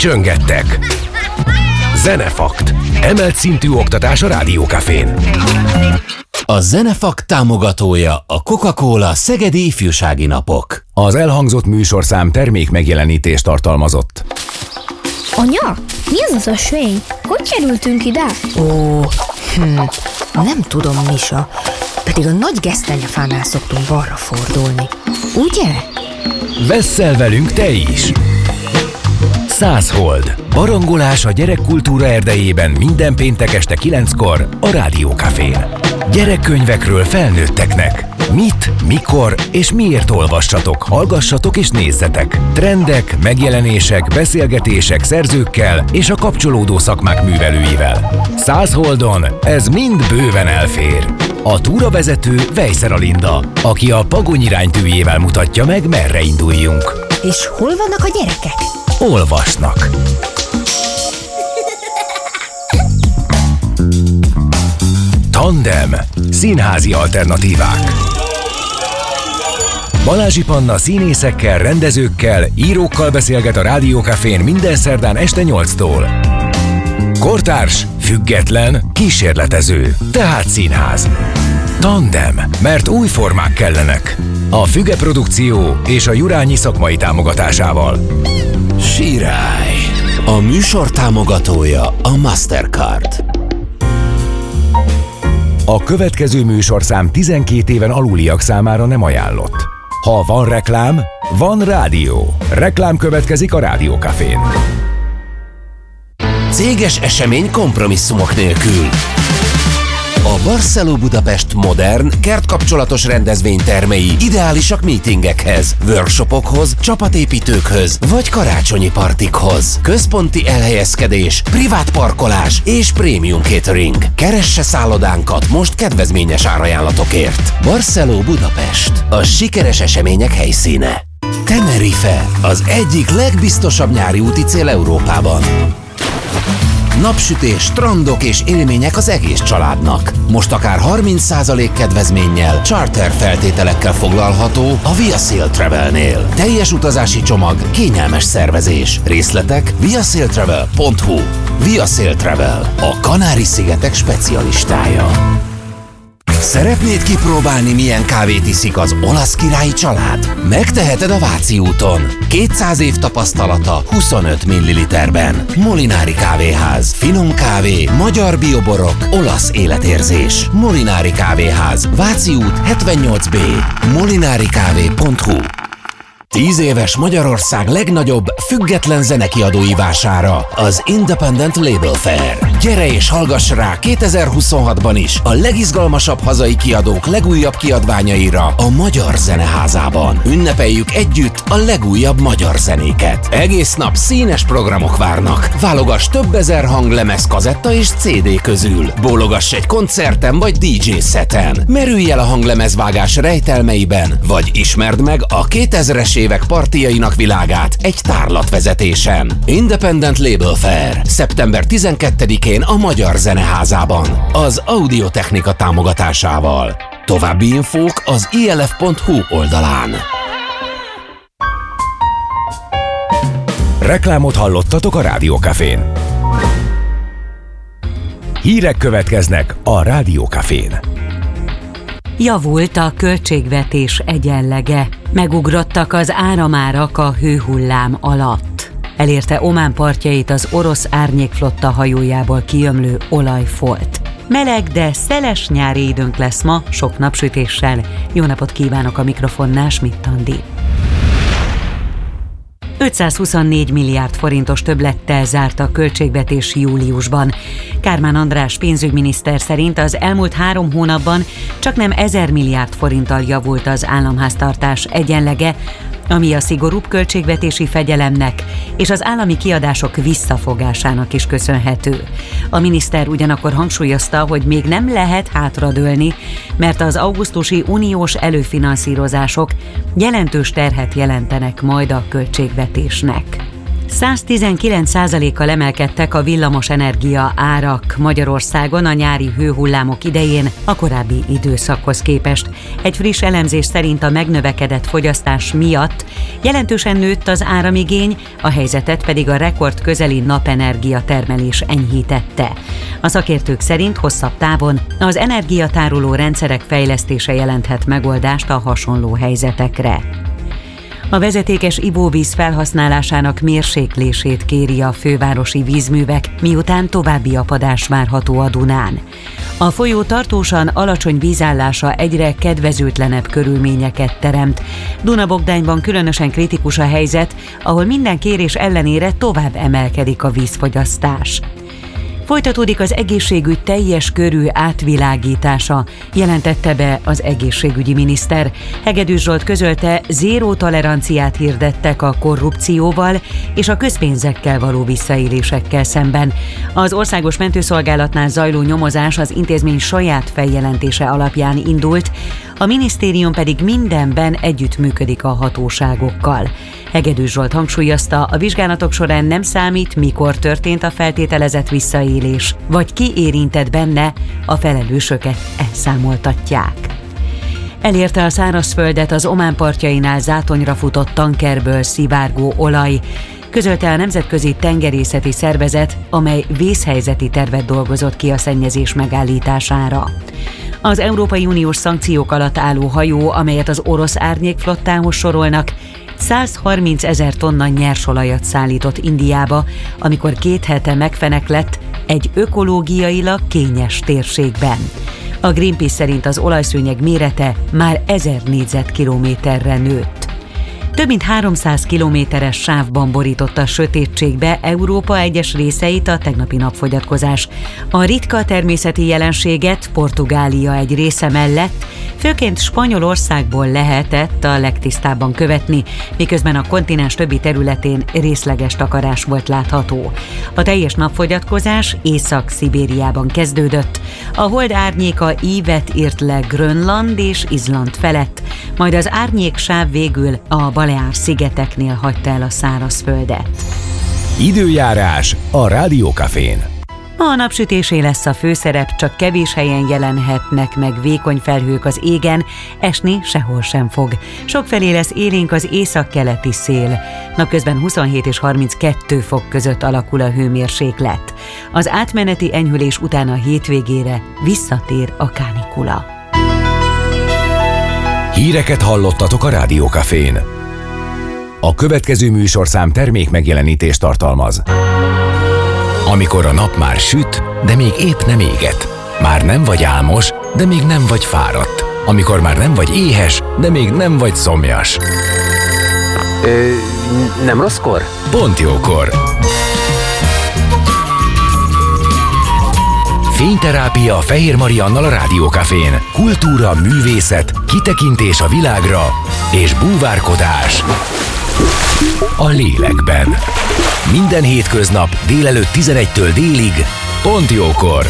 Csöngettek. Zenefakt. Emelt szintű oktatás a Rádió Cafén. A Zenefakt támogatója a Coca-Cola Szegedi Ifjúsági Napok. Az elhangzott műsorszám termék megjelenítést tartalmazott. Anya, mi az ösvény? Hogy kerültünk ide? Nem tudom, Misa. Pedig a nagy gesztenyefánál szoktunk balra fordulni. Ugye? Vesszel velünk te is! 100 hold. Barangolás a gyerekkultúra erdejében minden péntek este 9-kor a Rádió Cafén. Gyerekkönyvekről felnőtteknek. Mit, mikor és miért olvassatok, hallgassatok és nézzetek. Trendek, megjelenések, beszélgetések szerzőkkel és a kapcsolódó szakmák művelőivel. 100 holdon ez mind bőven elfér. A túravezető Vejszer Alinda, aki a Pagony iránytűjével mutatja meg, merre induljunk. És hol vannak a gyerekek? Olvasnak. Tandem. Színházi alternatívák. Balázsi Panna színészekkel, rendezőkkel, írókkal beszélget a Rádió Cafén minden szerdán este 8-tól. Kortárs, független, kísérletező, tehát színház. Tandem, mert új formák kellenek. A Füge Produkció és a Jurányi szakmai támogatásával. Sirály. A műsor támogatója a Mastercard. A következő műsorszám 12 éven aluliak számára nem ajánlott. Ha van reklám, van rádió. Reklám következik a Rádió Cafén. Céges esemény kompromisszumok nélkül. A Barceló Budapest modern, kertkapcsolatos rendezvénytermei ideálisak meetingekhez, workshopokhoz, csapatépítőkhöz vagy karácsonyi partikhoz. Központi elhelyezkedés, privát parkolás és prémium catering. Keresse szállodánkat most kedvezményes árajánlatokért. Barceló Budapest, a sikeres események helyszíne. Tenerife, az egyik legbiztosabb nyári úti cél Európában. Napsütés, strandok és élmények az egész családnak. Most akár 30% kedvezménnyel, charter feltételekkel foglalható a Via Sail Travelnél. Teljes utazási csomag, kényelmes szervezés. Részletek viasailtravel.hu. Via Sail Travel, a Kanári-szigetek specialistája. Szeretnéd kipróbálni, milyen kávét iszik az olasz királyi család? Megteheted a Váci úton. 200 év tapasztalata 25 ml-ben. Molinári kávéház. Finom kávé, magyar bioborok, olasz életérzés. Molinári kávéház. Váci út 78B. molinarikávé.hu. 10 éves Magyarország legnagyobb független zenekiadói vására, az Independent Label Fair. Gyere és hallgass rá 2026-ban is a legizgalmasabb hazai kiadók legújabb kiadványaira a Magyar Zeneházában. Ünnepeljük együtt a legújabb magyar zenéket. Egész nap színes programok várnak. Válogass több ezer hanglemez, kazetta és CD közül. Bólogass egy koncerten vagy DJ szeten. Merülj el a hanglemezvágás rejtelmeiben, vagy ismerd meg a 2000-es évek partijainak világát egy tárlatvezetésen. Independent Label Fair. Szeptember 12-én a Magyar Zeneházában. Az Audiotechnika támogatásával. További infók az ilf.hu oldalán. Reklámot hallottatok a Rádió Cafén. Hírek következnek a Rádió Cafén. Javult a költségvetés egyenlege. Megugrottak az áramárak a hőhullám alatt. Elérte Omán partjait az orosz árnyékflotta hajójából kiömlő olajfolt. Meleg, de szeles nyári időnk lesz ma, sok napsütéssel. Jó napot kívánok, a mikrofonnál Schmidt Andi. 524 milliárd forintos többlettel zárt a költségvetés júliusban. Kármán András pénzügyminiszter szerint az elmúlt 3 hónapban csaknem 1000 milliárd forinttal javult az államháztartás egyenlege, ami a szigorúbb költségvetési fegyelemnek és az állami kiadások visszafogásának is köszönhető. A miniszter ugyanakkor hangsúlyozta, hogy még nem lehet hátradőlni, mert az augusztusi uniós előfinanszírozások jelentős terhet jelentenek majd a költségvetésnek. 119%-kal emelkedtek a villamosenergia árak Magyarországon a nyári hőhullámok idején a korábbi időszakhoz képest. Egy friss elemzés szerint a megnövekedett fogyasztás miatt jelentősen nőtt az áramigény, a helyzetet pedig a rekord közeli napenergia termelés enyhítette. A szakértők szerint hosszabb távon az energiatároló rendszerek fejlesztése jelenthet megoldást a hasonló helyzetekre. A vezetékes ivóvíz felhasználásának mérséklését kéri a fővárosi vízművek, miután további apadás várható a Dunán. A folyó tartósan alacsony vízállása egyre kedvezőtlenebb körülményeket teremt. Dunabogdányban különösen kritikus a helyzet, ahol minden kérés ellenére tovább emelkedik a vízfogyasztás. Folytatódik az egészségügy teljes körű átvilágítása, jelentette be az egészségügyi miniszter. Hegedűs Zsolt közölte, zéró toleranciát hirdettek a korrupcióval és a közpénzekkel való visszaélésekkel szemben. Az Országos Mentőszolgálatnál zajló nyomozás az intézmény saját feljelentése alapján indult, a minisztérium pedig mindenben együttműködik a hatóságokkal. Hegedűs Zsolt hangsúlyozta, a vizsgálatok során nem számít, mikor történt a feltételezett visszaélés, vagy ki érintett benne, a felelősöket elszámoltatják. Elérte a szárazföldet az Omán partjainál zátonyra futott tankerből szivárgó olaj, közölte a Nemzetközi Tengerészeti Szervezet, amely vészhelyzeti tervet dolgozott ki a szennyezés megállítására. Az Európai Uniós szankciók alatt álló hajó, amelyet az orosz árnyékflottához sorolnak, 130 000 tonna nyersolajat szállított Indiába, amikor 2 hete megfeneklett egy ökológiailag kényes térségben. A Greenpeace szerint az olajszőnyeg mérete már 1000 négyzetkilométerre nőtt. Több mint 300 kilométeres sávban borította a sötétségbe Európa egyes részeit a tegnapi napfogyatkozás. A ritka természeti jelenséget Portugália egy része mellett főként Spanyolországból lehetett a legtisztábban követni, miközben a kontinens többi területén részleges takarás volt látható. A teljes napfogyatkozás Észak-Szibériában kezdődött. A hold árnyéka ívet írt le Grönland és Izland felett, majd az árnyéksáv végül a Baleár-szigeteknél hagyta el a szárazföldet. Időjárás a Rádiókafén. A napsütésé lesz a főszerep, csak kevés helyen jelenhetnek meg vékony felhők az égen, esni sehol sem fog. Sokfelé lesz élénk az északkeleti szél. Napközben 27 és 32 fok között alakul a hőmérséklet. Az átmeneti enyhülés után a hétvégére visszatér a kánikula. Híreket hallottatok a Rádiókafén. A következő műsorszám termék megjelenítést tartalmaz. Amikor a nap már süt, de még épp nem éget. Már nem vagy álmos, de még nem vagy fáradt. Amikor már nem vagy éhes, de még nem vagy szomjas. Nem rosszkor? Pont jókor. Fényterápia Fehér Mariannal a Rádiókafén. Kultúra, művészet, kitekintés a világra és búvárkodás a lélekben. Minden hétköznap délelőtt 11-től délig, pont jókor.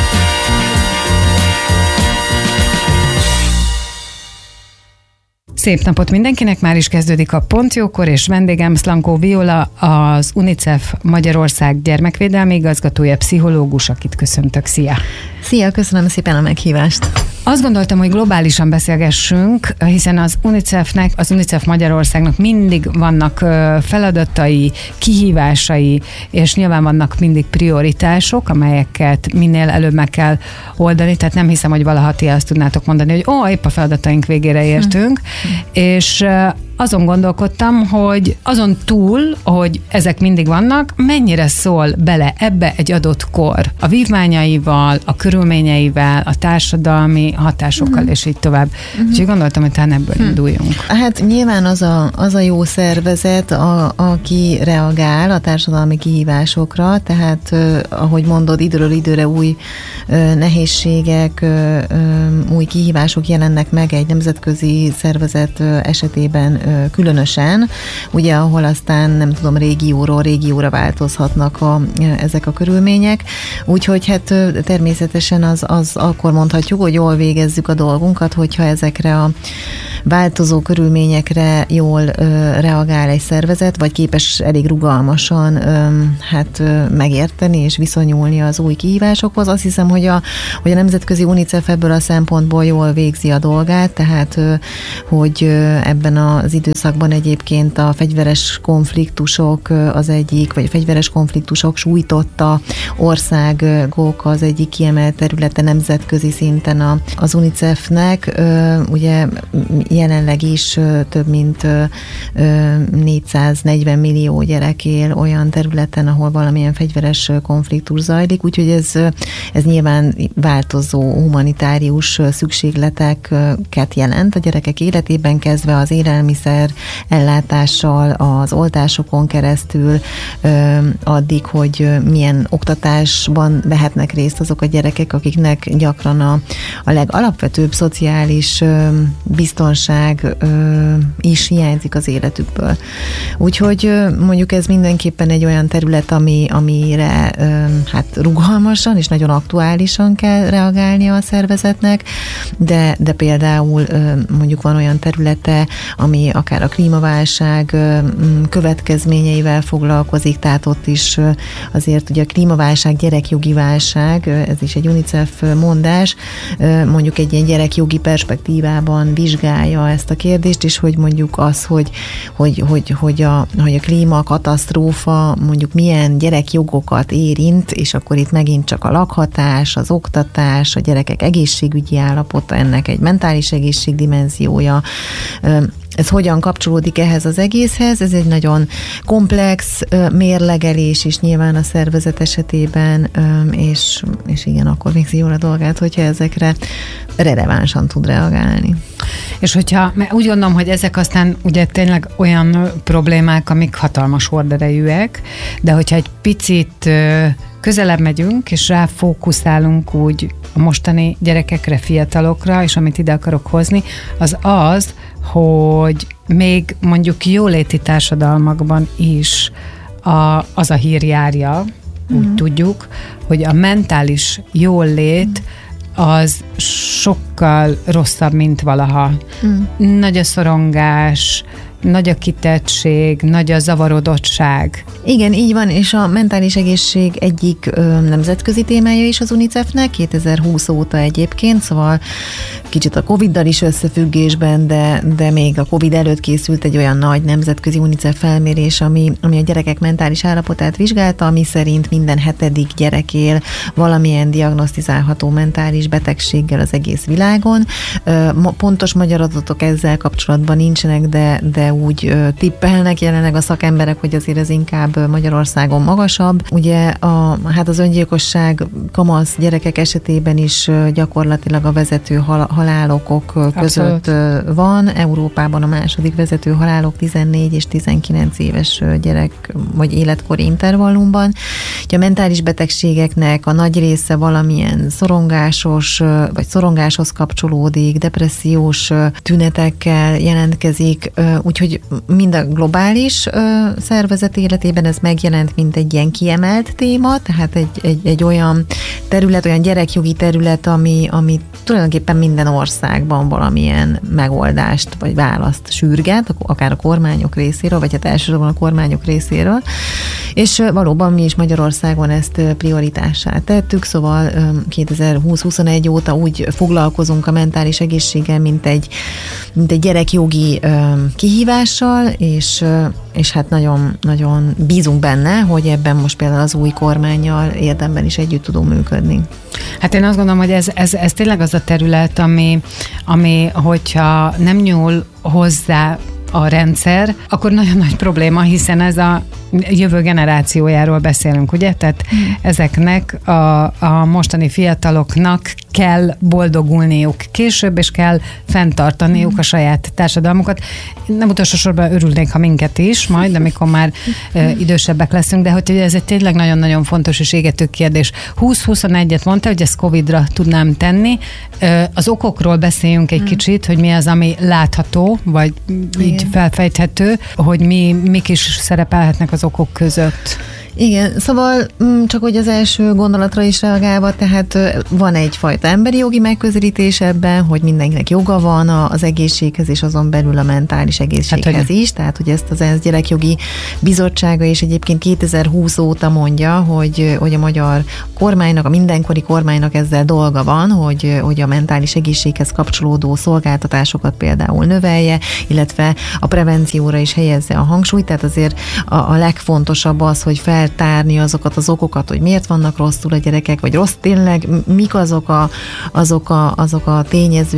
Szép napot mindenkinek, már is kezdődik a Pont Jókor, és vendégem Szlankó Viola, az UNICEF Magyarország gyermekvédelmi igazgatója, pszichológus, akit köszöntök. Szia! Szia, köszönöm szépen a meghívást! Azt gondoltam, hogy globálisan beszélgessünk, hiszen az UNICEF Magyarországnak mindig vannak feladatai, kihívásai, és nyilván vannak mindig prioritások, amelyeket minél előbb meg kell oldani, tehát nem hiszem, hogy valaha ti azt tudnátok mondani, hogy épp a feladataink végére értünk, és azon gondolkodtam, hogy azon túl, hogy ezek mindig vannak, mennyire szól bele ebbe egy adott kor, a vívmányaival, a körülményeivel, a társadalmi hatásokkal, és így tovább. Úgyhogy gondoltam, hogy talán ebből induljunk. Hát nyilván az a jó szervezet, aki reagál a társadalmi kihívásokra, tehát ahogy mondod, időről időre új nehézségek, új kihívások jelennek meg egy nemzetközi szervezet esetében különösen, ugye, ahol aztán nem tudom, régióról régióra változhatnak ezek a körülmények. Úgyhogy hát természetesen az akkor mondhatjuk, hogy jól végezzük a dolgunkat, hogyha ezekre a változó körülményekre jól reagál egy szervezet, vagy képes elég rugalmasan megérteni és viszonyulni az új kihívásokhoz. Azt hiszem, hogy a Nemzetközi UNICEF ebből a szempontból jól végzi a dolgát, tehát hogy ebben az időszakban egyébként a fegyveres konfliktusok az egyik, vagy a fegyveres konfliktusok sújtotta országok az egyik kiemelt területe nemzetközi szinten az UNICEF-nek. Ugye jelenleg is több mint 440 millió gyerek él olyan területen, ahol valamilyen fegyveres konfliktus zajlik, úgyhogy ez nyilván változó humanitárius szükségleteket jelent a gyerekek életében, kezdve az élelmiszer ellátással, az oltásokon keresztül, addig, hogy milyen oktatásban vehetnek részt azok a gyerekek, akiknek gyakran a legalapvetőbb szociális biztonság is hiányzik az életükből. Úgyhogy mondjuk ez mindenképpen egy olyan terület, amire rugalmasan és nagyon aktuálisan kell reagálnia a szervezetnek, de például mondjuk van olyan területe, ami akár a klímaválság következményeivel foglalkozik, tehát ott is azért ugye a klímaválság gyerekjogi válság, ez is egy UNICEF mondás, mondjuk egy ilyen gyerekjogi perspektívában vizsgálja ezt a kérdést, és hogy mondjuk az, hogy a klímakatasztrófa mondjuk milyen gyerekjogokat érint, és akkor itt megint csak a lakhatás, az oktatás, a gyerekek egészségügyi állapota, ennek egy mentális egészségdimenziója, ez hogyan kapcsolódik ehhez az egészhez? Ez egy nagyon komplex mérlegelés is nyilván a szervezet esetében, és igen, akkor végzi jól a dolgát, hogyha ezekre relevánsan tud reagálni. És hogyha, mert úgy gondolom, hogy ezek aztán ugye tényleg olyan problémák, amik hatalmas horderejűek, de hogyha egy picit közelebb megyünk, és ráfókuszálunk úgy a mostani gyerekekre, fiatalokra, és amit ide akarok hozni, az, hogy még mondjuk jóléti társadalmakban is az a hír járja, úgy tudjuk, hogy a mentális jólét az sokkal rosszabb, mint valaha. Nagy a szorongás, nagy a kitettség, nagy a zavarodottság. Igen, így van, és a mentális egészség egyik nemzetközi témája is az UNICEF-nek, 2020 óta egyébként, szóval kicsit a Covid-dal is összefüggésben, de még a Covid előtt készült egy olyan nagy nemzetközi UNICEF felmérés, ami a gyerekek mentális állapotát vizsgálta, ami szerint minden 7. gyerek él valamilyen diagnosztizálható mentális betegséggel az egész világon. Pontos magyar adatok ezzel kapcsolatban nincsenek, de úgy tippelnek jelenleg a szakemberek, hogy azért ez inkább Magyarországon magasabb. Ugye az öngyilkosság kamasz gyerekek esetében is gyakorlatilag a vezető halálokok között van. Európában a második vezető halálok 14 és 19 éves gyerek vagy életkori intervallumban. Ugye a mentális betegségeknek a nagy része valamilyen szorongásos vagy szorongáshoz kapcsolódik, depressziós tünetekkel jelentkezik, úgyhogy mind a globális szervezet életében ez megjelent, mint egy ilyen kiemelt téma, tehát egy olyan terület, olyan gyerekjogi terület, ami tulajdonképpen minden országban valamilyen megoldást vagy választ sürget, akár a kormányok részéről, vagy hát elsősorban a kormányok részéről, és valóban mi is Magyarországon ezt prioritássá tettük, szóval 2020-21 óta úgy foglalkozunk a mentális egészséggel, mint egy gyerekjogi kihívással, és hát nagyon, nagyon bízunk benne, hogy ebben most például az új kormánnyal érdemben is együtt tudunk működni. Hát én azt gondolom, hogy ez tényleg az a terület, ami hogyha nem nyúl hozzá a rendszer, akkor nagyon nagy probléma, hiszen ez jövő generációjáról beszélünk, ugye? Tehát ezeknek a mostani fiataloknak kell boldogulniuk később, és kell fenntartaniuk a saját társadalmukat. Nem utolsó sorban örülnék, ha minket is majd, amikor már idősebbek leszünk, de hogy ez egy tényleg nagyon-nagyon fontos és égető kérdés. 20-21-et mondta, hogy ezt Covid-ra tudnám tenni. Az okokról beszéljünk egy kicsit, hogy mi az, ami látható, vagy így felfejthető, hogy mik is szerepelhetnek az okok között. Igen, szóval csak hogy az első gondolatra is reagálva, tehát van egyfajta emberi jogi megközelítés ebben, hogy mindenkinek joga van az egészséghez, és azon belül a mentális egészséghez is, tehát hogy ezt az ENSZ Gyerekjogi Bizottsága is egyébként 2020 óta mondja, hogy a magyar kormánynak, a mindenkori kormánynak ezzel dolga van, hogy a mentális egészséghez kapcsolódó szolgáltatásokat például növelje, illetve a prevencióra is helyezze a hangsúlyt, tehát azért a legfontosabb az, hogy feltárni azokat az okokat, hogy miért vannak rosszul a gyerekek, vagy rossz tényleg, mik azok a tényezők,